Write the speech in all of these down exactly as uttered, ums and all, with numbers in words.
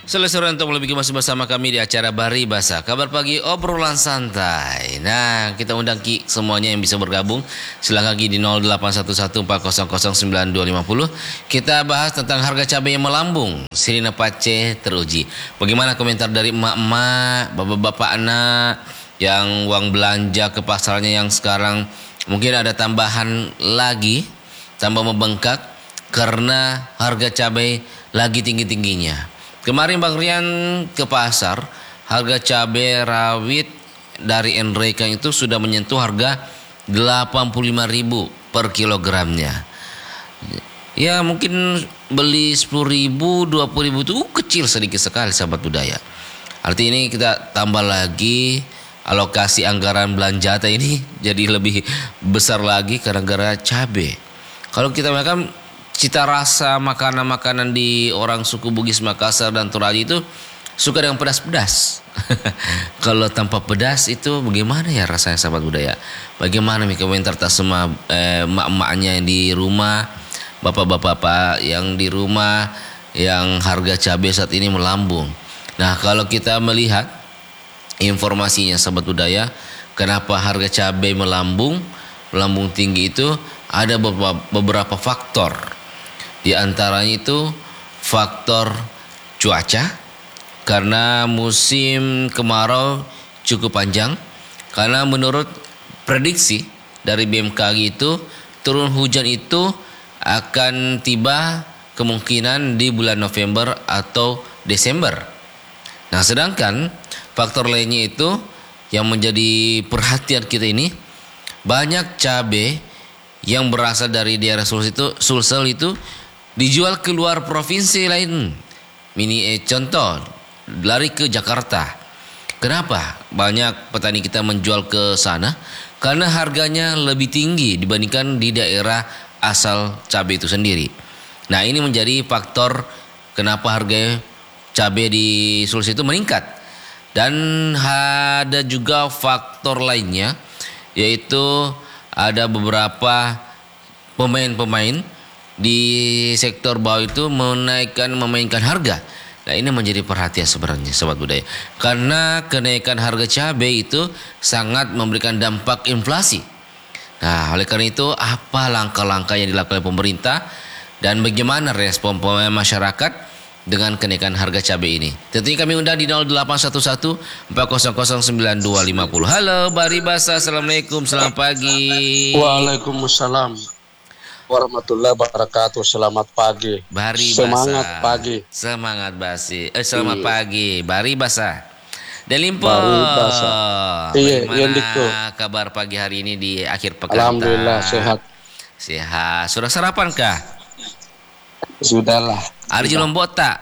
Selesai untuk lebih masih bersama kami di acara Bari Basa, kabar pagi obrolan santai. Nah, kita undang Ki semuanya yang bisa bergabung. Silakan Ki di nol delapan satu satu empat nol nol sembilan dua lima nol. Kita bahas tentang harga cabai yang melambung. Sirine Pace teruji. Bagaimana komentar dari emak-emak, bapak-bapak anak yang uang belanja ke pasarnya yang sekarang mungkin ada tambahan lagi, tambah membengkak karena harga cabai lagi tinggi-tingginya. Kemarin Bang Rian ke pasar, harga cabai rawit dari Enreka itu sudah menyentuh harga delapan puluh lima ribu per kilogramnya. Ya mungkin beli sepuluh ribu, dua puluh ribu itu kecil sedikit sekali sahabat budaya. Artinya ini kita tambah lagi alokasi anggaran belanja ini jadi lebih besar lagi gara-gara cabai. Kalau kita makan cita rasa makanan-makanan di orang suku Bugis Makassar dan Toraja itu suka dengan pedas-pedas. Kalau tanpa pedas itu bagaimana ya rasanya sahabat budaya? Bagaimana nih komentar tak semua eh, mak-maknya yang di rumah, bapak-bapak yang di rumah yang harga cabai saat ini melambung. Nah, kalau kita melihat informasinya sahabat budaya, kenapa harga cabai melambung, melambung tinggi itu ada beberapa, beberapa faktor. Di antaranya itu faktor cuaca, karena musim kemarau cukup panjang. Karena menurut prediksi dari B M K G itu turun hujan itu akan tiba kemungkinan di bulan November atau Desember. Nah, sedangkan faktor lainnya itu yang menjadi perhatian kita ini, banyak cabai yang berasal dari daerah Sulsel itu, Sulsel itu dijual keluar provinsi lain. Mini eh, contoh lari ke Jakarta. Kenapa banyak petani kita menjual ke sana? Karena harganya lebih tinggi dibandingkan di daerah asal cabai itu sendiri. Nah, ini menjadi faktor kenapa harga cabai di Sulsel itu meningkat. Dan ada juga faktor lainnya, yaitu ada beberapa pemain-pemain di sektor bawah itu menaikkan memainkan harga. Nah, ini menjadi perhatian sebenarnya sobat budaya, karena kenaikan harga cabai itu sangat memberikan dampak inflasi. Nah, oleh karena itu apa langkah-langkah yang dilakukan oleh pemerintah dan bagaimana respon masyarakat dengan kenaikan harga cabai ini? Tentunya kami undang di nol delapan satu satu empat nol nol sembilan dua lima nol. Halo Bari Basa, assalamualaikum, selamat pagi. Waalaikumsalam warahmatullahi wabarakatuh. Selamat pagi. Bari Semangat Basa. pagi. Semangat basi. Eh selamat Iya. pagi. Bari Basa. Delimpo. Bari Basa. Iya, Bagaimana Yandiko. kabar pagi hari ini di akhir pekan? Alhamdulillah sehat. Sehat. Sudah sarapan kah? Sudahlah. Ada lombok tak?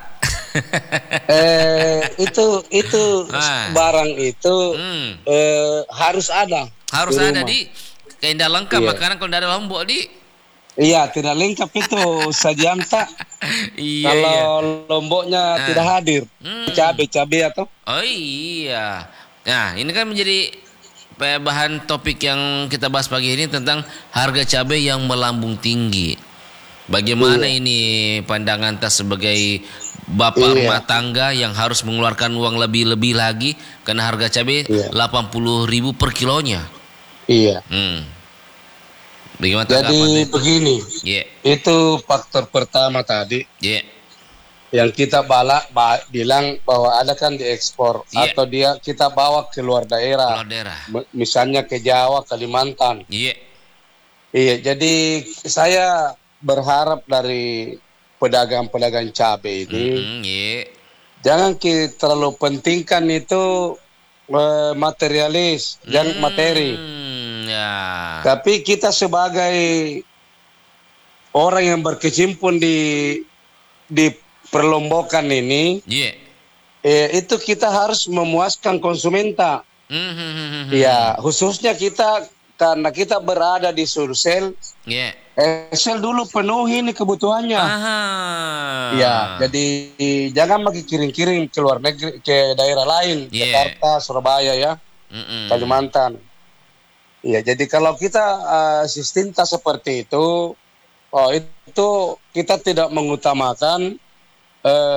eh itu itu Ah. barang itu Hmm. eh, harus ada. Harus di ada rumah. di keindah lengkap Iya. makanan kalau tidak ada lombok di. Iya, tidak lengkap itu sajian tak. Iya. Kalau Iya. lomboknya Ah. tidak hadir. Hmm. Cabai-cabai atau? Oh iya. Nah, ini kan menjadi bahan topik yang kita bahas pagi ini tentang harga cabai yang melambung tinggi. Bagaimana Iya. ini pandangan tas sebagai bapak Iya. rumah tangga yang harus mengeluarkan uang lebih-lebih lagi karena harga cabai Iya. delapan puluh ribu per kilonya. Iya. Hmm. Bagaimana Jadi tanggapan itu? begini, Iya. itu faktor pertama tadi Iya. yang kita balak ba, bilang bahwa ada kan diekspor Iya. atau dia kita bawa ke luar daerah, Keluar daerah. M- misalnya ke Jawa, Kalimantan. Iya. Iya, jadi saya berharap dari pedagang-pedagang cabai ini Mm-mm, iya. jangan kita terlalu pentingkan itu eh, materialis, jangan materi. Hmm, ya. Tapi kita sebagai orang yang berkecimpung di di perlombokan ini, Iya. eh, itu kita harus memuaskan konsumen tak. Hmm. Ya, khususnya kita karena kita berada di Sulsel, Iya. Excel dulu penuhi ini kebutuhannya. Aha. Ya, jadi jangan lagi kirim-kirim ke luar negeri, ke daerah lain, Iya. Jakarta, Surabaya ya, Mm-mm. Kalimantan. Ya, jadi kalau kita uh, sistem tak seperti itu, oh itu kita tidak mengutamakan uh,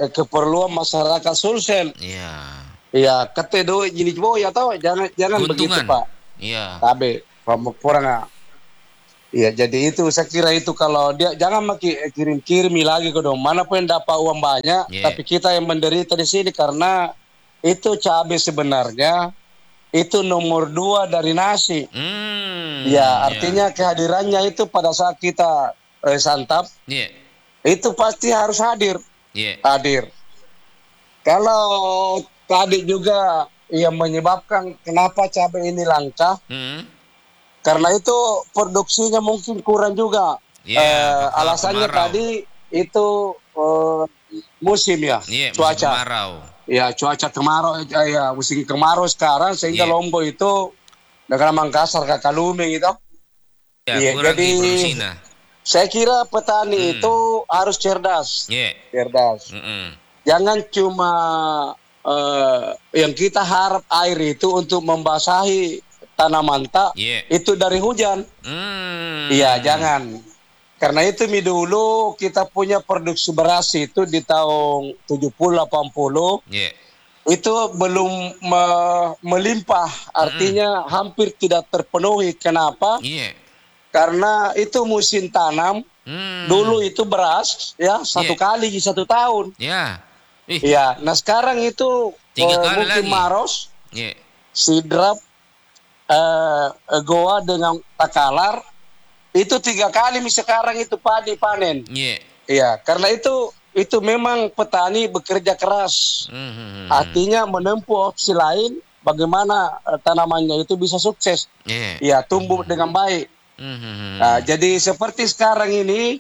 eh, keperluan masyarakat Sulsel. Iya. Iya, kete do jadi boy atau jangan jangan begitu Keuntungan. Pak. Iya. Tabe, kurang. Iya, jadi itu saya kira itu kalau dia jangan maki kirim-kirimi lagi ke dong. Mana pun dapat uang banyak, Yeah. tapi kita yang menderita di sini karena itu cabai sebenarnya itu nomor dua dari nasi. Hmm. Ya, artinya kehadirannya itu pada saat kita eh, santap, Iya. itu pasti harus hadir. Iya. Hadir. Kalau tadi juga yang menyebabkan kenapa cabai ini langka, Hmm. karena itu produksinya mungkin kurang juga. Iya, Eh, faktor alasannya kemarau. tadi itu eh, musim ya, Iya, musim cuaca. kemarau. Ya, cuaca kemarau, eh, ya musim kemarau sekarang sehingga Iya. Lombok itu negara Mangkasar, Kakalume gitu. Ya, Iya, kurang jadi- produksinya. Saya kira petani Hmm. itu harus cerdas, Iya. cerdas. Mm-mm. Jangan cuma eh, yang kita harap air itu untuk membasahi tanaman tak, Iya. itu dari hujan. Hmm. Iya, jangan. Karena itu mi dulu kita punya produksi beras itu di tahun tujuh puluh delapan puluh Iya. itu belum me- melimpah, artinya hampir tidak terpenuhi. Kenapa? Iya. Karena itu musim tanam. Hmm. Dulu itu beras ya satu Iya. kali di satu tahun. Ya. Ih. Iya, nah sekarang itu Tiga eh, kali mungkin lagi. Maros, Iya. Sidrap, eh, Goa dengan Takalar itu tiga kali mi sekarang itu padi panen. Iya. Iya, karena itu itu memang petani bekerja keras. Hmm. Artinya menempuh opsi lain bagaimana eh, tanamannya itu bisa sukses. Iya. Ya, tumbuh dengan baik. Hmm. Nah, jadi seperti sekarang ini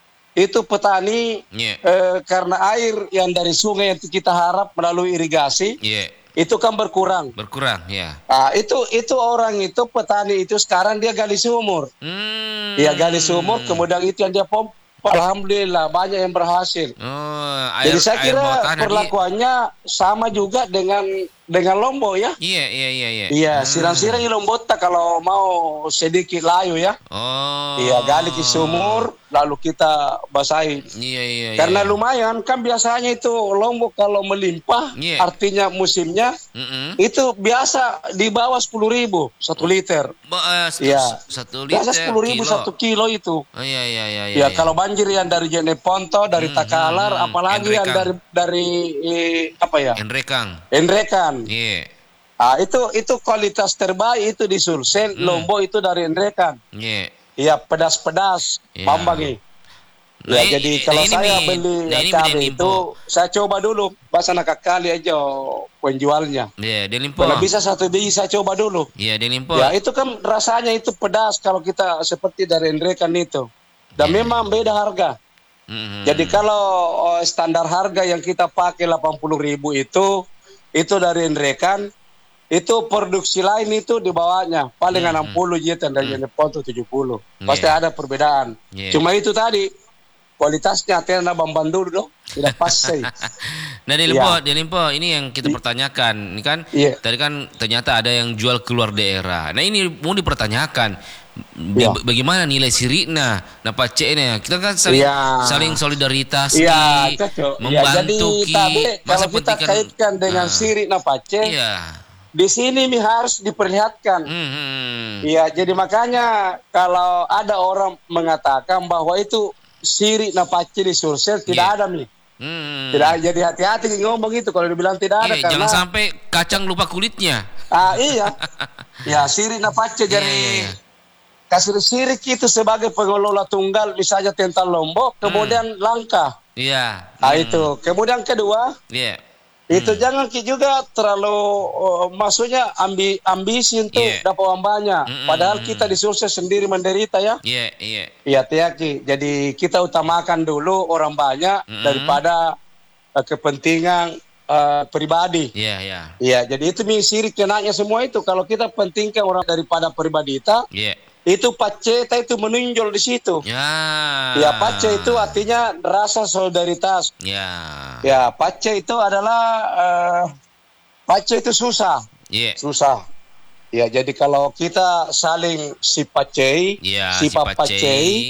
itu petani Iya. eh, karena air yang dari sungai yang kita harap melalui irigasi Iya. itu kan berkurang. Berkurang, ya. Nah, itu itu orang itu petani itu sekarang dia gali sumur. Hmm. Dia gali sumur, kemudian itu yang dia pompa. Alhamdulillah banyak yang berhasil. Oh, air, Jadi saya air kira bawah tanah dia- perlakuannya sama juga dengan dengan Lombok ya. Iya, iya, iya, iya. Iya, Ah. sirang-sirang di Lombok tak kalau mau sedikit layu ya. Oh. Iya, gali ke sumur lalu kita basahi. Iya, iya, iya. Karena lumayan kan biasanya itu Lombok kalau melimpah, Iya. artinya musimnya Mm-mm. itu biasa di bawah sepuluh ribu satu liter. Ba- eh, satu, Iya. satu liter Biasa sepuluh ribu kilo. satu kilo itu. Oh, iya, iya, iya, iya. Ya kalau banjir yang dari Jeneponto, dari Hmm, Takalar, hmm, apalagi yang dari Enrekang. dari eh, apa ya? Enrekang. Enrekan. Iya. Ah, itu itu kualitas terbaik itu di Sulsel, Hmm. Lombok itu dari Enrekan. Iya. Iya, pedas-pedas, Iya. pambangi. Nah, Ya, i- jadi i- kalau nah, ini saya Mi, beli nah, ini cabai Mi itu, Limpo. saya coba dulu. Bahasa nak kali aja penjualnya. Iya, di Limpo. Kalau bisa satu biji saya coba dulu. Iya, di Limpo. Ya, itu kan rasanya itu pedas kalau kita seperti dari Enrekan itu. Dan Iya. memang beda harga. Mm-mm. Jadi kalau oh, standar harga yang kita pakai delapan puluh ribu itu, itu dari Enrekan, itu produksi lain itu di bawahnya. Paling Hmm, enam puluh juta dari Jeneponto tujuh puluh. Pasti Yeah. ada perbedaan. Yeah. Cuma itu tadi, kualitasnya artinya bambang dulu dong. Tidak pas sih. Nah, di Limpo, Iya. di Limpo ini yang kita pertanyakan. Ini kan Iya. tadi kan ternyata ada yang jual keluar daerah. Nah, ini mau dipertanyakan. Di- Iya. Bagaimana nilai sirikna? Nah, paceknya. Kita kan saling Iya. saling solidaritas Iya, Ki. cocok. Ya, membantu jadi Ki. tapi Masa kalau kita pentingkan- kaitkan dengan Ah, sirik napace, Iya. di sini mi harus diperlihatkan. Mhm. Iya, jadi makanya kalau ada orang mengatakan bahwa itu sirik napace di Sulsel, tidak Iya. ada mi. Hmm. Tidak, jadi hati-hati ngomong itu kalau dibilang tidak ada Iya, karena jangan sampai kacang lupa kulitnya. ah iya. Ya, sirik napace Iya, jadi iya, iya. kasih sirik itu sebagai pengelola tunggal misalnya tentang Lombok, kemudian langka. Iya. Nah, Hmm. itu. Kemudian kedua, Iya. itu jangan ki juga terlalu oh, maksudnya ambi, ambisi untuk Iya. dapat uang banyak. Mm-mm. Padahal kita di Sulsel sendiri menderita ya. Iya, iya. Iya, Tiaki. Jadi kita utamakan dulu orang banyak Mm-mm. daripada eh, kepentingan eh, pribadi. Iya, iya. Iya, jadi itu mi sirik kenanya semua itu. Kalau kita pentingkan orang daripada pribadi kita, Iya. itu paceta itu menonjol di situ. Ya. Ya, pace itu artinya rasa solidaritas. Ya. Ya, pace itu adalah eh, pace itu susah, Iya. susah. Ya, jadi kalau kita saling si pacei, Iya, si si papacei, pacei.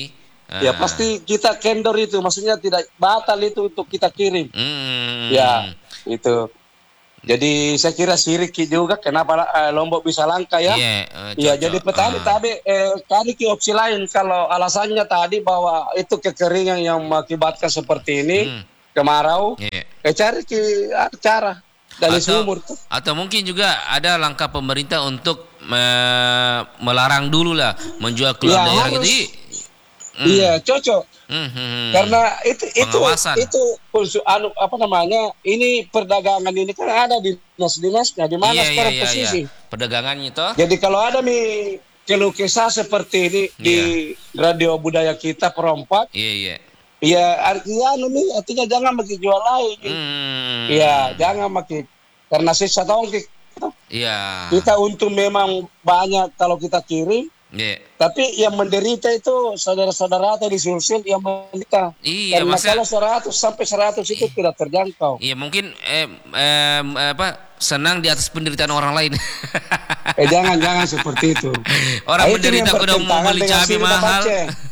Ya pasti kita kendor itu, maksudnya tidak batal itu untuk kita kirim. Hmm. Ya itu. Jadi saya kira sirik juga kenapa uh, Lombok bisa langka ya? Iya, uh, Iya, jadi petani uh. tadi eh, tadi ke opsi lain kalau alasannya tadi bahwa itu kekeringan yang mengakibatkan seperti ini, hmm. kemarau, yeah. eh, cari ke cara dari atau, sumur tuh. Atau mungkin juga ada langkah pemerintah untuk me melarang dulu lah menjual keluar ya, daerah harus, gitu. Hmm. Iya, cocok. Hmm. Karena itu itu itu anu apa namanya? Ini perdagangan ini kan ada di dinas-dinasnya di mana iya, sekarang iya, posisi. Iya. Perdagangannya itu. Jadi kalau ada nih keluh kesah seperti ini iya. di radio budaya kita perompak. Iya, iya. Iya, artinya nih artinya jangan makin jual lain. Iya, hmm. jangan makin karena sisa tahun iya. Kita untung memang banyak kalau kita kirim. Yeah. Tapi yang menderita itu saudara-saudara atau di Sulsel yang menderita. Iya, karena masa... kalau seratus sampai seratus itu tidak terjangkau. Iya, mungkin eh, eh, apa senang di atas penderitaan orang lain. eh jangan jangan seperti itu. Orang nah, menderita udah mau beli cabai mahal.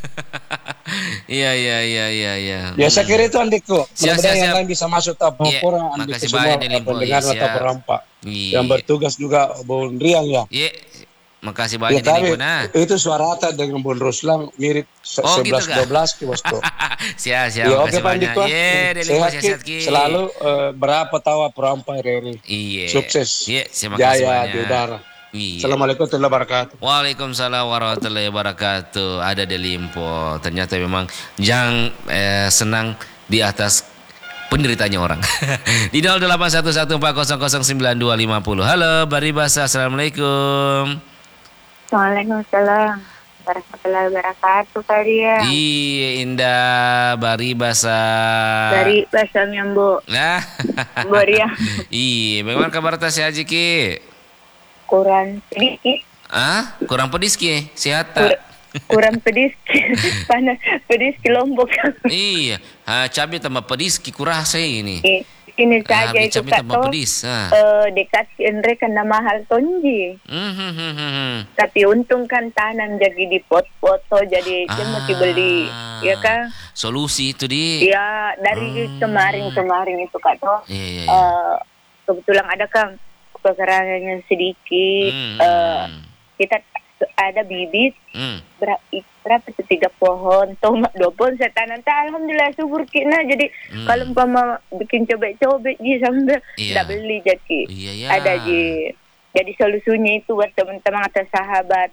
Iya iya iya iya iya. Ya saya kira itu Andiko. Mudah-mudahan yang lain bisa masuk tabung yeah. orang Andiko semua pendengar atau perampak. Yeah. Yang bertugas juga Bung Riang ya. Iya. Yeah. Makasih banyak ya, ini nah. Itu suara Ata dengan Bun Ruslan mirip oh, sebelas dua belas gitu, Bosco. Siap, siap. Ya, oke Pak Andiko. Yeah, sehat, sehat selalu uh, berapa tawa perampai R R I. Iya. Sukses. Iya, terima kasih Jaya banyak. Di udara. Iya. Assalamualaikum warahmatullahi wabarakatuh. Waalaikumsalam warahmatullahi wabarakatuh. Ada di Limpo. Ternyata memang Jang eh, senang di atas penderitanya orang. Di nol delapan satu satu empat nol nol sembilan dua lima nol. Halo, Baribasa. Assalamualaikum. Waalaikumsalam warahmatullahi wabarakatuh kalian. Iya, Indah Baribasa. Baribasa Nyambo. Nah. Boria. Iya, bagaimana kabar tas sehat Ki? Kurang pedis Ki. Ah, kurang pedis Ki? Sehat tak? Kur kurang pedis. Panas pedis di Lombok. Iya, ha, cabai tambah pedis Ki kurasa ini. Iya. Ini saja ah, itu Kak toh uh, dekat Andre karena mahal tonji. Mm-hmm. Tapi untung kan tanam jadi di pot-pot jadi ah, mesti beli, ya kan? Solusi itu di. Ya dari hmm. kemarin-kemarin itu Kak toh. Iya, iya, iya. Uh, kebetulan ada kan kekurangannya sedikit. Hmm. Uh, kita ada bibit hmm. berapa berapa tiga pohon tomat dua pohon saya tanam tak alhamdulillah subur kina jadi hmm. kalau umpama bikin cobek-cobek ji sambil tidak iya. beli jadi iya, iya. ada ji jadi solusinya itu buat teman-teman atau sahabat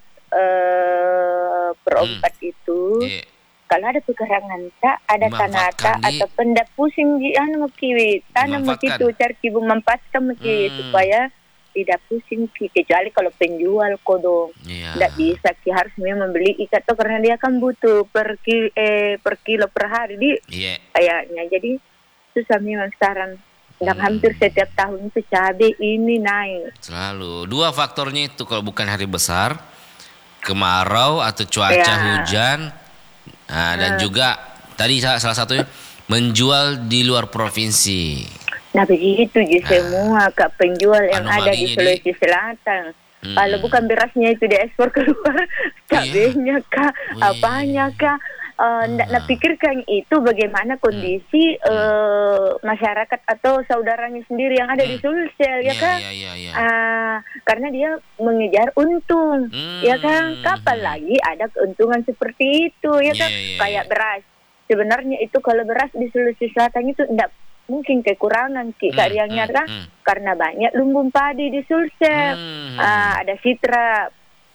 uh, perompat hmm. itu yeah. kalau ada kekurangan tak ada tanata atau pendak pusing ji anu kiwi tanam begitu cari ibu memanfaatkan hmm. supaya tidak pusing Ki, kecuali kalau penjual kodong yeah. tidak bisa Ki harus memang membeli ikat tuh karena dia kan butuh per kilo, eh, per kilo per hari di yeah. kayaknya jadi susah memang sekarang dan hmm. hampir setiap tahun itu cabai ini naik selalu dua faktornya itu kalau bukan hari besar kemarau atau cuaca yeah. hujan nah, dan hmm. juga tadi salah satunya menjual di luar provinsi. Nah begitu je nah, semua Kak penjual yang ada di Sulawesi di... Selatan. Hmm. Kalau bukan berasnya itu diekspor keluar, cabenya Kak, Wih. apanya Kak. Uh, ndak nak pikirkan itu bagaimana kondisi hmm. uh, masyarakat atau saudaranya sendiri yang ada hmm. di Sulsel ya, ya Kak. Ya, ya, ya. Uh, karena dia mengejar untung, hmm. ya kan. Kapan lagi ada keuntungan seperti itu ya, ya kan. Ya, ya, Kayak ya. beras. Sebenarnya itu kalau beras di Sulawesi Selatan itu ndak mungkin kekurangan Ki Kak Riangnya kan mm, mm. karena banyak lumbung padi di Sulsel mm. uh, ada Citra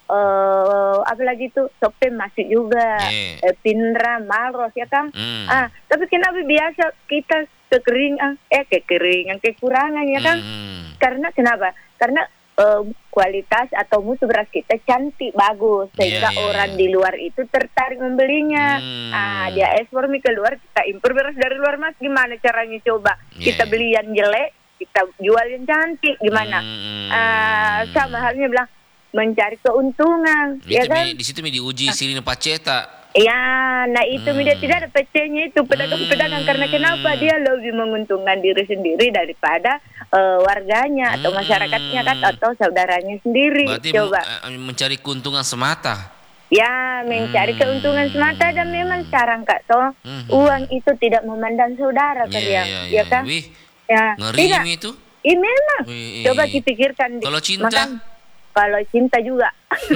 uh, apa lagi tuh Sopen masih juga yeah. eh, Pindra Malros ya kan mm. ah tapi kenapa biasa kita kekeringan eh kekeringan kekurangan ya kan mm. karena kenapa karena uh, kualitas atau mutu beras kita cantik bagus sehingga yeah, yeah, orang yeah. di luar itu tertarik membelinya. Hmm. Ah dia ekspor mi keluar kita impor beras dari luar mas gimana caranya coba yeah, kita beli yang jelek kita jual yang cantik gimana? Hmm. Ah sama halnya bilang mencari keuntungan. Di ya kan? Di situ mi diuji ah. Sirine Paceta. Ya, nah itu hmm. dia tidak ada pecahnya itu pedagang-pedagang hmm. karena kenapa dia lebih menguntungkan diri sendiri daripada uh, warganya atau masyarakatnya kan atau saudaranya sendiri. Berarti coba mencari keuntungan semata. Ya, mencari Hmm. keuntungan semata dan memang sekarang Kak toh Hmm. uang itu tidak memandang saudara Iya, kalian, iya, ya iya. kan? Wih, Ya, ngeri tidak. ini itu. Ini memang. Wih. Coba dipikirkan. Kalau cinta? Makan, kalau cinta juga.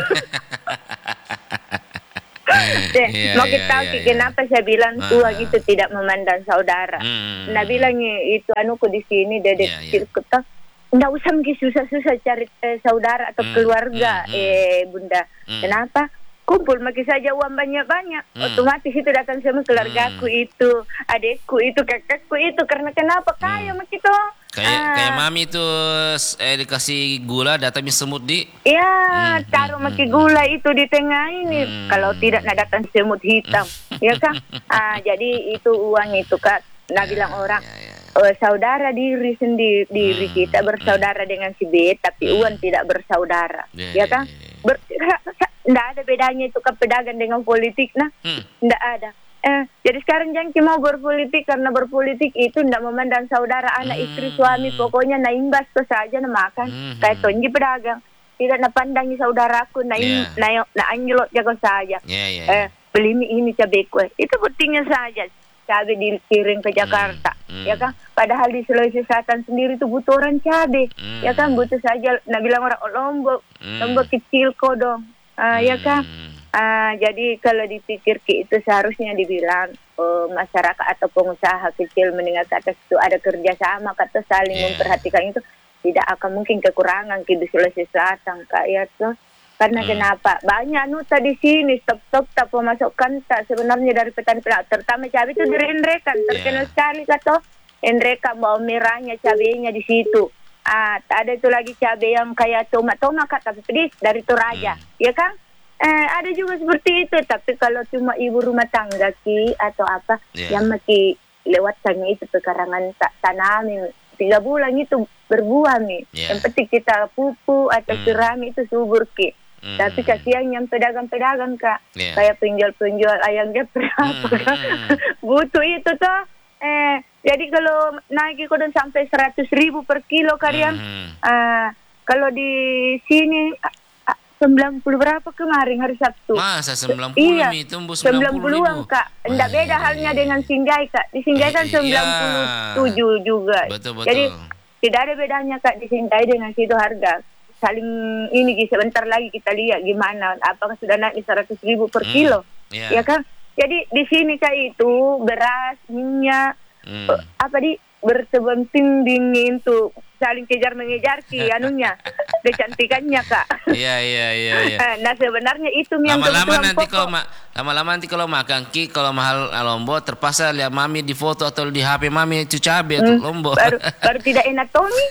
Deh, Iya, mau iya, kita tahu iya, Ki, iya. kenapa saya bilang Ah. uang itu tidak memandang saudara. Hmm. Nah bilangnya itu anuku di sini dedek Iya, iya. kecilku toh nggak usah mungkin susah-susah cari eh, saudara atau Hmm, keluarga, hmm, hmm. eh bunda. Hmm. Kenapa? Kumpul makin saja uang banyak-banyak, Hmm. otomatis itu datang semua keluargaku Hmm. itu, adekku itu, kakakku itu, karena kenapa kaya Hmm. makin toh. Kayak Ah. kayak mami tuh eh, dikasih gula datangnya semut di. Ya, Hmm, taruh hmm, maki hmm, gula itu di tengah ini. Hmm. Kalau tidak, nak datang semut hitam, ya kan? Ah, jadi itu uang itu kak. Nah Ya, bilang orang, ya, ya. eh, saudara diri sendiri, diri Hmm, kita bersaudara dengan si B, tapi Hmm. uang tidak bersaudara, Ya, ya kan? ya, ya. Ber, nggak ada bedanya itu kan pedagang dengan politik, nah, Hmm. nggak ada. Eh, jadi sekarang jangan mau berpolitik karena berpolitik itu ndak memandang saudara, anak, Hmm. istri, suami, pokoknya na imbas tuh saja na makan. Hmm. Kayak tonji pedagang, tidak na pandangi saudaraku, na Yeah. na na anjlok jago saja. Ya, ya, ya. Eh, beli mie ini cabai kue, itu pentingnya saja. Cabai dikirim ke Jakarta, Hmm. ya kan? Padahal di Sulawesi Selatan sendiri itu butuh orang cabai, Hmm. ya kan? Butuh saja. Nah bilang orang oh, Lombok, Hmm. Lombok kecil kok dong, ah, ya kan? Hmm. Ah, jadi kalau dipikir Ki, itu seharusnya dibilang eh, masyarakat atau pengusaha kecil menengah ke atas itu ada kerjasama kata saling Yeah. memperhatikan itu tidak akan mungkin kekurangan Ki di Sulawesi Selatan Kak ya tuh. Karena Hmm. kenapa? Banyak nuta di sini stop-stop tak pemasukan tak sebenarnya dari petani-petani terutama cabai itu dari Enrekan terkenal Yeah. sekali kata Enrekan bawang merahnya cabainya di situ. Ah, tak ada itu lagi cabai yang kayak tomat-tomat Kak tapi pedis dari Toraja, Hmm. ya kan? Eh, ada juga seperti itu, tapi kalau cuma ibu rumah tangga Ki atau apa Yeah. yang masih lewatkan itu pekarangan tak tanami tiga bulan itu berbuah nih. Yeah. Yang penting kita pupuk atau Hmm. sirami itu subur Ki. Hmm. Tapi kasihan yang pedagang-pedagang Kak, Yeah. kayak penjual-penjual ayam geprek apa Hmm, Kak. hmm. Butuh itu toh. Eh, jadi kalau naik kodon sampai seratus ribu per kilo kalian. Hmm. Ah, kalau di sini ah, ah, sembilan puluh berapa kemarin hari Sabtu? Masa sembilan puluh Iya, mi tembus sembilan sembilan puluh puluhan ribu. Kak. Enggak Wah, beda iya, halnya iya, dengan iya. Singgay Kak. Di Singgay kan Iya. sembilan puluh tujuh juga. Betul, betul. Jadi tidak ada bedanya Kak di Singgay dengan situ harga. Saling ini Ki, sebentar lagi kita lihat gimana. Apakah sudah naik seratus ribu per Hmm, kilo? iya. Ya kan? Jadi di sini Kak itu beras, minyak, Hmm. eh, apa di bertebang dingin tuh saling kejar mengejar Ki anunya kecantikannya Kak. Iya, iya, iya, iya. Nah sebenarnya itu yang Lama-lama kebutuhan nanti pokok. kalau ma- lama-lama nanti kalau makan Ki kalau mahal Lombok terpaksa lihat mami di foto atau di H P mami itu cabai Hmm, tuh Lombok. baru, baru tidak enak Tony.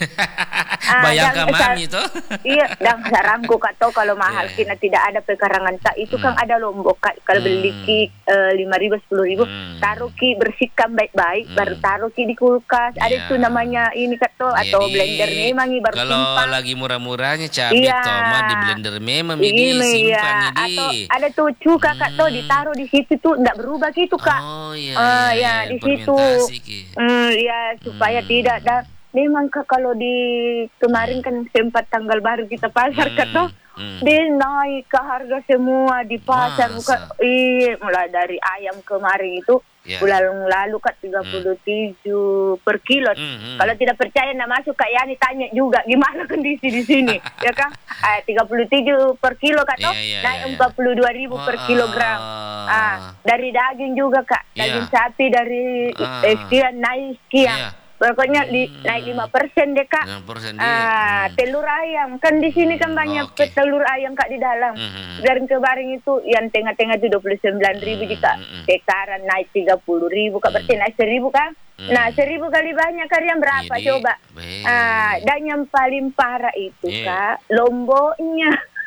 Ah, Bayangkan dan- mami tuh. Iya, dan sarangku Kak toh kalau mahal Iya. kina tidak ada pekarangan tak itu kan ada Lombok Kak kalau Hmm. beli Ki lima ribu sepuluh ribu Hmm. taruh Ki bersihkan baik-baik Hmm. baru taruh Ki di kulkas ada Iya. itu namanya ini Kak toh atau Jadi, blender memang ini baru kalau simpan. lagi murah-murahnya cabai Iya. tomat di blender memang ini Ini simpan ya, ini. atau ada tuh cuka Kak toh Hmm. ditaruh di situ tuh enggak berubah gitu Kak. Oh iya, Ah, iya, ya, iya, di situ. fermentasi, Ki. Hmm, ya supaya Hmm. tidak dan memang Kak kalau di kemarin kan sempat tanggal baru kita pasar Hmm, Kak toh hmm. dia naik ke harga semua di pasar Masa? bukan iya mulai dari ayam kemarin itu Ya. bulan lalu Kak tiga puluh tujuh per kilo. Hmm, hmm. Kalau tidak percaya nak masuk Kak Yani tanya juga gimana kondisi di sini ya kan eh, tiga puluh tujuh per kilo Kak toh Iya, iya, naik iya, iya. empat puluh dua ribu per Wah. kilogram. Ah, dari daging juga Kak, daging Iya. sapi dari Ah. eh, sekian naik sekian. Iya. Pokoknya li, Hmm. naik lima persen deh Kak. enam persen dia. Ah, Hmm. telur ayam kan di sini kan banyak Oke. telur ayam Kak di dalam. Hmm. Dari kemarin itu yang tengah-tengah itu dua puluh sembilan ribu Hmm, jika hmm, hmm. sekarang naik tiga puluh ribu Kak, berarti naik seribu kan? Hmm. Nah seribu kali banyak kalian berapa Jadi, coba? baik. Ah, dan yang paling parah itu Iya. Kak, lomboknya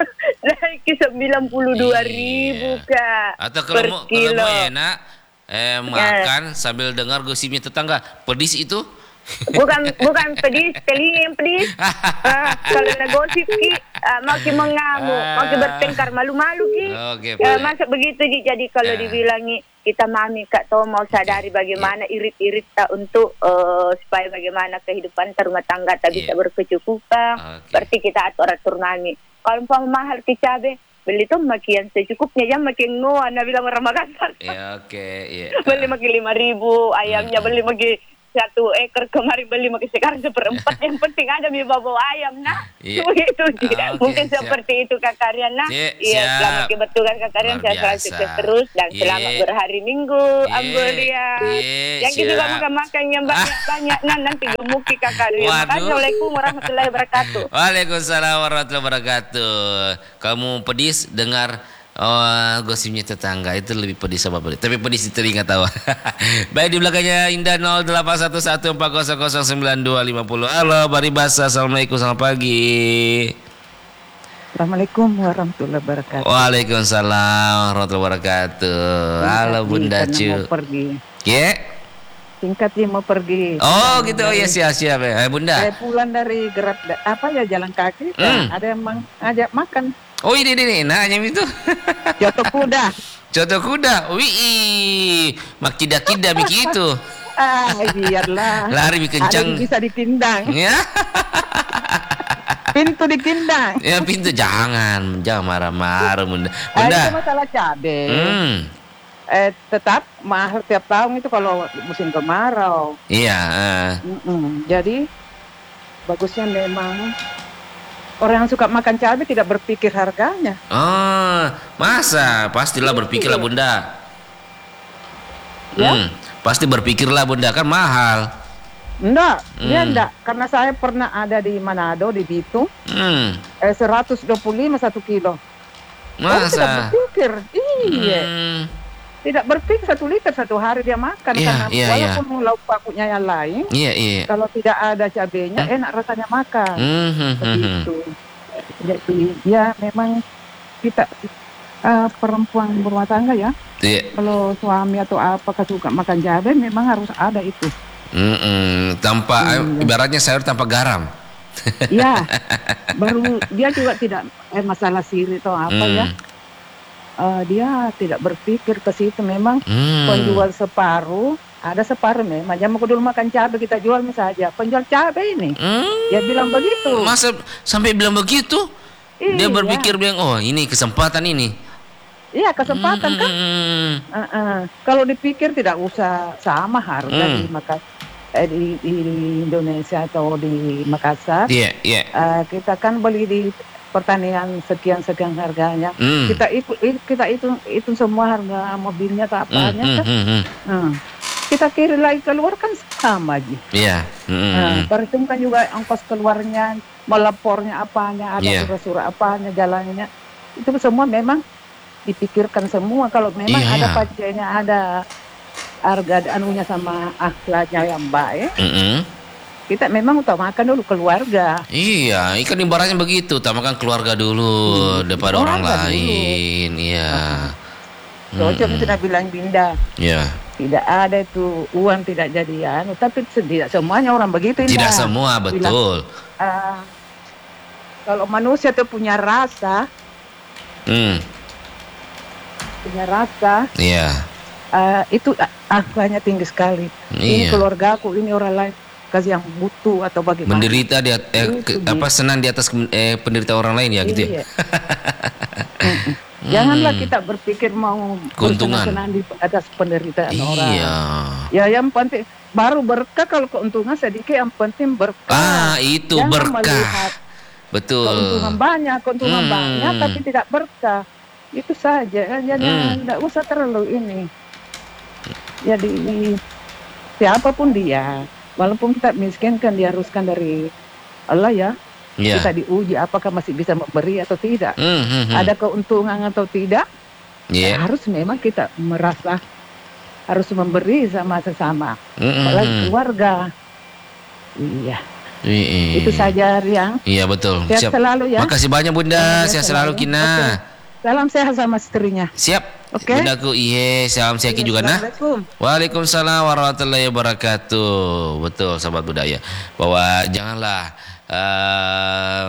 naik ke sembilan puluh dua ribu Iya. Kak Atau kalau per mau kalau kilo. mau enak eh makan sambil dengar gosipnya tetangga pedis itu. bukan bukan pedis, telinga yang pedis. Ah, kalau nak gosip Ki, ah, makin mengamuk, makin bertengkar, malu-malu Ki. Oke, Ah, baik. masa begitu Ji. Jadi kalau Ya. dibilangi kita mami Kak Toh mau sadari bagaimana irit-irit tak untuk eh, supaya bagaimana kehidupan rumah tangga tak bisa Ya. berkecukupan. Oke. Berarti kita atur-atur mami. Kalau umpama mahal Ki cabe, beli tuh makin secukupnya, ya makin ngoan, nah bilang orang Makassar. Ya oke, iya. Beli makin lima ribu, ayamnya Hmm. beli makin satu ekor, kemarin beli makin sekarang seperempat. Yang penting ada mi bawa ayam, nah. Iya. Begitu, Ji. Ah, oke, Mungkin siap. seperti itu Kak Karian, nah. Ci, Iya, siap. selamat kebetulan Kak Karian, Luar saya selalu biasa. sukses terus dan Iya. selamat berhari Minggu, Iya. Ambolia. Iya, Yang kita juga siap. makan-makan yang banyak-banyak, nah nanti gemuki Kak Karian. Waduh. Makasih, Assalamualaikum warahmatullahi wabarakatuh. Waalaikumsalam warahmatullahi wabarakatuh. Kamu pedis dengar oh, gosipnya tetangga itu lebih pedis sama pedis. Tapi pedis di telinga tawa. Baik, di belakangnya Indah nol delapan satu satu empat nol nol sembilan dua lima nol. Halo Baribasa, assalamualaikum, selamat pagi. Assalamualaikum warahmatullahi wabarakatuh. Waalaikumsalam warahmatullahi wabarakatuh. Halo Bunda Karena Cu. mau pergi. Ya. Singkatnya mau pergi. Oh Karena gitu, oh ya dari- siap-siap ya. Eh, Bunda. Saya pulang dari gerak da- apa ya jalan kaki, Hmm. kan ada yang mang- ngajak makan Oh ini ini nah yang itu. joto kuda. Coto kuda. Wih, mak kida-kida begitu. Ah, biarlah. Lari lebih Ada kencang. yang bisa ditindang. Ya. Pintu ditindang. Ya pintu jangan, jangan marah-marah Bunda. Ah, Bunda. itu masalah cabai. Hmm. Eh, tetap mahal tiap tahun itu kalau musim kemarau. Iya, eh. Mm-mm. Jadi bagusnya memang orang yang suka makan cabai tidak berpikir harganya. Oh, masa? Pastilah berpikirlah Bunda. Ya? Hmm, pasti berpikirlah Bunda, kan mahal. Enggak, dia Hmm. enggak. Karena saya pernah ada di Manado, di Bitung, Hmm, eh, seratus dua puluh lima satu kilo. Orang tidak masa? berpikir, iya. Hmm, Tidak berpikir satu liter satu hari dia makan. Iya, karena iya, walaupun lauk pakunya yang lain, iya, iya. kalau tidak ada cabenya, Hmm. enak rasanya makan. Hmm, hmm, hmm, hmm. Begitu. Jadi, ya memang kita eh, perempuan berumah tangga ya, Iya. kalau suami atau apa suka makan cabai, memang harus ada itu. Mm-mm, tanpa Hmm. ibaratnya sayur tanpa garam. Ya, baru dia juga tidak eh, masalah siri atau apa Hmm. ya. Eh, dia tidak berpikir ke situ. Memang Hmm. penjual separuh, ada separuh memang. Jangan dulu makan cabai kita jual saja. Penjual cabai ini, Hmm. dia bilang begitu. Masa sampai bilang begitu? Dia Iya. berpikir bilang, oh ini kesempatan ini. Iya, kesempatan kan. Hmm. Uh-uh. Kalau dipikir tidak usah sama harga Hmm. di Makassar, eh, di, di Indonesia atau di Makassar. Iya, iya. Eh, kita kan beli di pertanian sekian-sekian harganya. Hmm. Kita ikut kita itu itu semua harga mobilnya atau Hmm, apanya hmm, kan. hmm, hmm. Hmm. Kita kirim lagi keluar kan sama aja. Iya. Hmm. Nah, perhitungkan juga ongkos keluarnya, melapornya apanya, ada Iya. surat-surat apanya, jalannya. Itu semua memang dipikirkan semua. Kalau memang Iya, ada iya. pajaknya, ada harga anunya sama akhlaknya yang baik, Mm-mm. kita memang utamakan dulu keluarga. Iya, ikan ibaratnya begitu, utamakan keluarga dulu daripada orang keluarga dulu. lain. Iya. Cocok Mm-mm. sudah bilang Binda, Iya. tidak ada itu uang tidak jadi anu, tapi tidak semuanya orang begitu. Tidak Indah. semua, Bilang, betul. ah, kalau manusia itu punya rasa, Hmm. punya rasa, Iya. ah, itu ah, akhlaknya tinggi sekali. Ini Iya. keluargaku, ini orang lain kasih yang butuh atau bagaimana. Menderita di at- eh, ke- Itu apa senang di atas eh, penderitaan orang lain ya gitu ya. Iya. Mm-mm. Janganlah kita berpikir mau Keuntungan. bersenang-senang di atas penderitaan orang. Iya. Ya yang penting baru berkah, kalau keuntungan sedikit, yang penting berkah. Ah, itu Jangan berkah. melihat Betul. keuntungan banyak, keuntungan Hmm. banyak tapi tidak berkah. Itu saja. Jadi Hmm. tidak usah terlalu ini. Jadi siapapun dia, walaupun kita miskin kan diharuskan dari Allah ya. Iya. Kita diuji apakah masih bisa memberi atau tidak. Hmm, hmm, hmm. Ada keuntungan atau tidak, Iya. harus memang kita merasa harus memberi sama sesama, Hmm, hmm, apalagi hmm. keluarga. Iya, Iya. itu saja Riang. Iya betul. Sehat Siap. selalu ya. Makasih banyak Bunda. Sehat Sehat selalu selalu. Kina. Oke. Salam sehat sama istrinya. Siap. Oke. Bundaku, iya, salam sehat juga nah. Assalamualaikum. Waalaikumsalam warahmatullahi wabarakatuh. Betul, sahabat budaya, bahwa janganlah eh,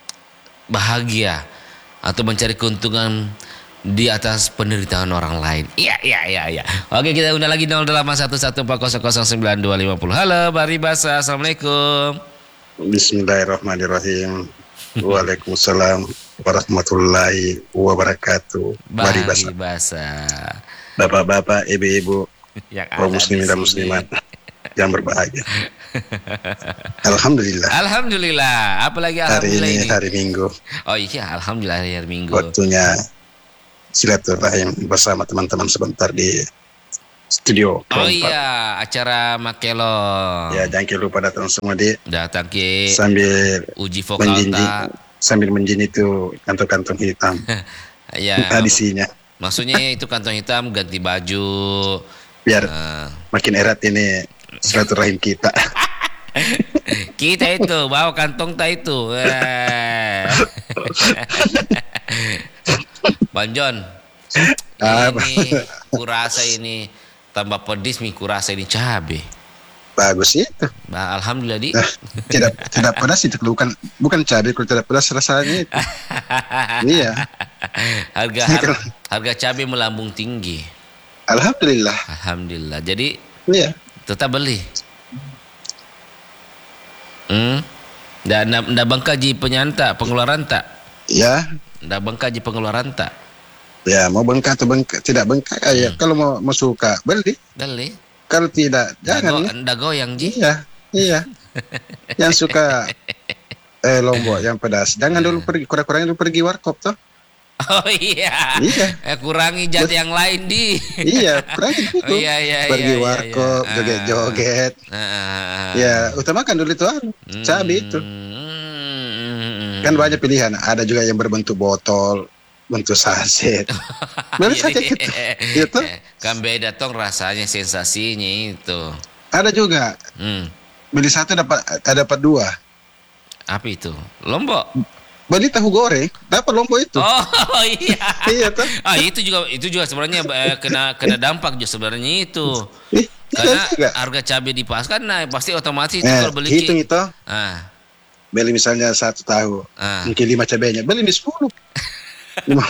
bahagia atau mencari keuntungan di atas penderitaan orang lain. Iya, iya, iya, iya. Oke, kita undang lagi nol delapan satu satu empat nol nol sembilan dua lima nol. Halo, Baribasa. Assalamualaikum. Bismillahirrahmanirrahim. Waalaikumsalam warahmatullahi wabarakatuh. Bari Bari Basa. Basa. Bapak-bapak, ibu-ibu, Yang kaum ada muslimin di dan sini. muslimat yang berbahagia. Alhamdulillah. Alhamdulillah. Apalagi Hari alhamdulillah ini ini. hari Minggu, Oh iya, alhamdulillah hari Minggu. waktunya silaturahim bersama teman-teman sebentar di studio. Oh keempat. iya, acara Makelon. Ya, jangan lupa datang semua di Datang ke sambil uji vokal menjinjing tak. sambil menjinjing itu kantong-kantong hitam Ya, tradisinya, maksudnya itu kantong hitam ganti baju. biar Eh, makin erat ini silaturahim kita. kita itu bawa kantong tak itu. Eh. Bang John, Apa? ini kurasa ini tambah pedis nih, kurasa ini cabe. Bagus itu. Bah, alhamdulillah di. Nah, tidak tidak pedas itu bukan bukan cabai, kalau tidak pedas rasanya itu. Iya. harga harga, harga cabai melambung tinggi. Alhamdulillah. Alhamdulillah. Jadi Iya. tetap beli. Hmm. Dan ndak bangkaji penyanta pengeluaran tak? Ya, Ndak bangkaji pengeluaran tak? ya mau bengkak atau bengkak tidak bengkak ya. Kalau mau mau suka beli, Beli. kalau tidak jangan. Ndak go- ndak goyang ji. Iya, iya. Yang suka eh lombok yang pedas, jangan dulu pergi, kurang-kurangnya dulu pergi warkop toh. Oh iya. Iya. Eh kurangi jat yang lain di. Iya, kurangin dulu. Oh, iya, iya, pergi iya, iya, warkop, iya. joget-joget. Ah, ah, ah. Ya, utamakan dulu itu anu, cabai itu. Hmm. Kan banyak pilihan, ada juga yang berbentuk botol, bentuk saset. Beli saja gitu. Gitu. Kan beda tong rasanya, sensasinya itu. Ada juga Hmm. beli satu dapat ada dapat dua. Apa itu? Lombok. Beli tahu goreng dapat lombok itu. Oh iya. Iya toh. Ah itu juga itu juga sebenarnya eh, kena kena dampak juga sebenarnya itu. Ih, Karena iya juga. harga cabai di pas kan naik, pasti otomatis itu Eh, kalau beli hitung ki- itu, Ah, beli misalnya satu tahu, ah. mungkin lima cabenya, beli di sepuluh. Lima.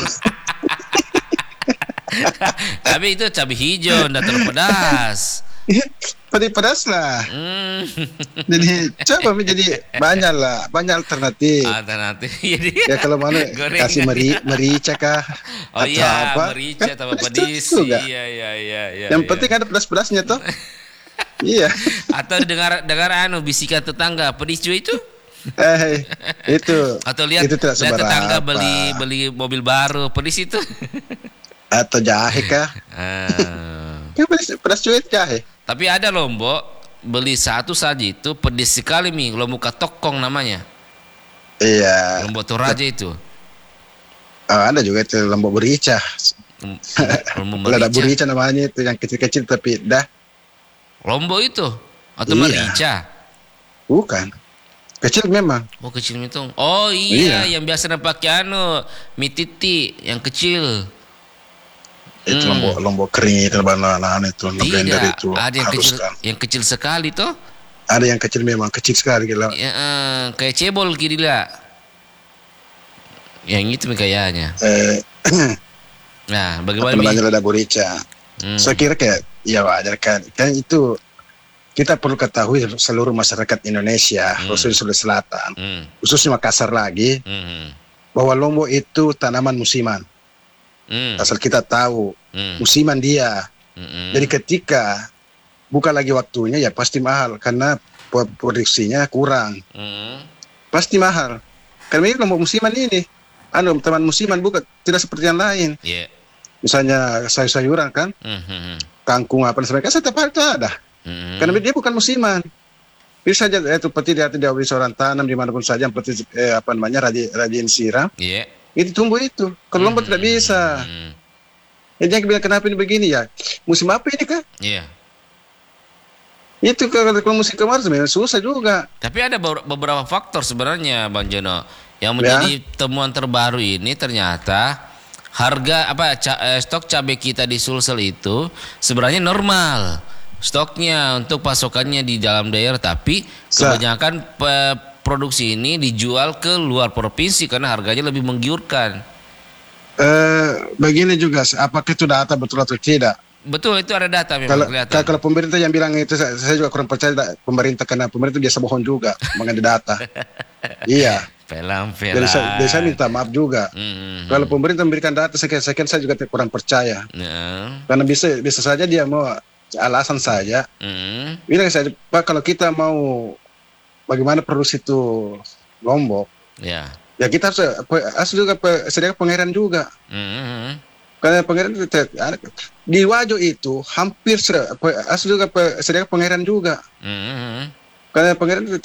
Tapi itu cabai hijau ndak terlalu pedas. Pedih pedas lah. Hmm. Jadi coba menjadi banyak lah, banyak alternatif. Alternatif. Jadi Ya kalau mau gorengan. kasih meri merica kah Oh atau iya, apa? merica Kan tambah pedas pedis. juga. Iya iya iya iya. Yang iya. penting ada pedas-pedasnya toh. Iya. Atau dengar dengar anu bisikan tetangga pedis juga itu. Eh, itu. Atau lihat, itu tidak lihat tetangga seberapa. beli beli mobil baru pedis itu. Atau jahe kah? Ah. Kan pedas, pedas juga itu jahe. Tapi ada lombok beli satu saja itu pedis sekali mi, lombok katokong namanya. Iya. Lombok Toraja itu. Oh, ada juga itu lombok berica. Lombok Kalau ada merica. berica namanya itu yang kecil-kecil tapi dah Lombok itu atau Iya. merica? bukan. Kecil memang. Oh kecil itu. Oh iya, Iya. yang biasa pakai anu mie titi yang kecil. Itu Hmm. lombok lombok kering itu bahan itu blender Tidak, itu. ada yang kecil, haluskan. yang kecil sekali toh. Ada yang kecil memang kecil sekali gila. Ya, eh, kayak cebol kira. Yang itu mi kayaknya. Eh, Nah, apa bagaimana mi? namanya ada berica. Hmm. Saya kira kayak ya wajar kan. Kan itu kita perlu ketahui seluruh masyarakat Indonesia, Hmm. khususnya Sulawesi Selatan, Hmm. khususnya Makassar lagi, Hmm. bahwa lombok itu tanaman musiman. Hmm. Asal kita tahu Hmm. musiman dia. Hmm. Jadi ketika bukan lagi waktunya ya pasti mahal karena po- produksinya kurang. Hmm. Pasti mahal. Karena ini lombok musiman ini, anu teman musiman bukan tidak seperti yang lain. Ya. Misalnya sayur-sayuran kan, Hmm. Hmm. kangkung apa dan sebagainya, setiap hari itu ada. Hmm. Karena dia bukan musiman. Bisa saja itu seperti dia tidak bisa orang tanam dimanapun saja, seperti eh, apa namanya rajin, rajin siram, Ya. itu tumbuh itu. Kalau lombok tidak bisa. Hmm. Ya jangan bilang kenapa ini begini ya. Musim apa ini kah? Ya. Itu kalau kalau musim kemarin sebenarnya susah juga. Tapi ada beber- beberapa faktor sebenarnya Bang Jono yang Ya. menjadi temuan terbaru ini ternyata harga apa ca- eh, stok cabai kita di Sulsel itu sebenarnya normal stoknya untuk pasokannya di dalam daerah, tapi Sa- kebanyakan pe- produksi ini dijual ke luar provinsi karena harganya lebih menggiurkan. Eh, begini juga, apakah itu data betul atau tidak? Betul, itu ada data memang Kalau, kelihatan. kalau pemerintah yang bilang itu, saya, saya juga kurang percaya da- pemerintah karena pemerintah biasa bohong juga mengenai data. Iya. Pelan-pelan. Jadi saya, jadi saya minta maaf juga. Mm. Kalau pemerintah memberikan data sekian-sekian, saya juga kurang percaya. Nah. Karena bisa bisa saja dia mau alasan saja. Mm. Ini saya Pak, kalau kita mau bagaimana produksi itu Lombok, Ya. ya kita harus harus juga pe- sediakan pengairan juga. Mm. Karena pengairan itu te- di Wajo itu hampir ser- pe- harus juga pe- sediakan pengairan juga. Mm. Karena pengairan itu